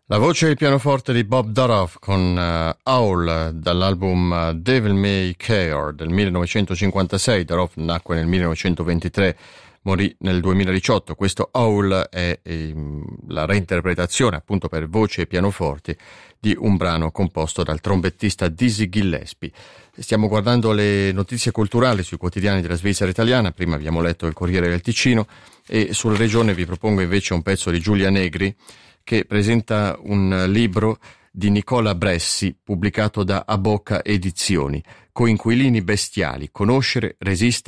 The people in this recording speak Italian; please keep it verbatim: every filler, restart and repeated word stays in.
La voce e il pianoforte di Bob Dorough con uh, Howl dall'album uh, Devil May Care del millenovecentocinquantasei. Dorough nacque nel millenovecentoventitré, morì nel duemiladiciotto. Questo Howl è eh, la reinterpretazione appunto per voce e pianoforti di un brano composto dal trombettista Dizzy Gillespie. Stiamo guardando le notizie culturali sui quotidiani della Svizzera italiana. Prima abbiamo letto il Corriere del Ticino e sulla regione vi propongo invece un pezzo di Giulia Negri, che presenta un libro di Nicola Bressi pubblicato da Abocca Edizioni, Coinquilini bestiali, conoscere, resistere